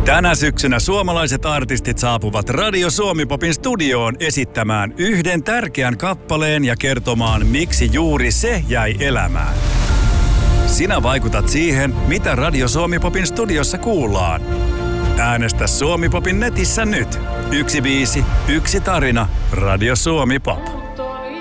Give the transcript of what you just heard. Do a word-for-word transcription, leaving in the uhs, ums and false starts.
Tänä syksynä suomalaiset artistit saapuvat Radio Suomi-popin studioon esittämään yhden tärkeän kappaleen ja kertomaan, miksi juuri se jäi elämään. Sinä vaikutat siihen, mitä Radio Suomi-popin studiossa kuullaan. Äänestä Suomi-popin netissä nyt. Yksi biisi, yksi tarina. Radio Suomi-pop.